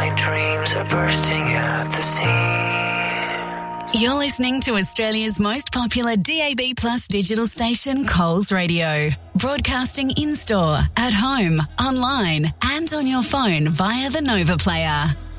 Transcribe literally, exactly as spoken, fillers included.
my dreams are bursting at the seams. You're listening to Australia's most popular D A B Plus digital station, Coles Radio. Broadcasting in-store, at home, online and on your phone via the Nova Player.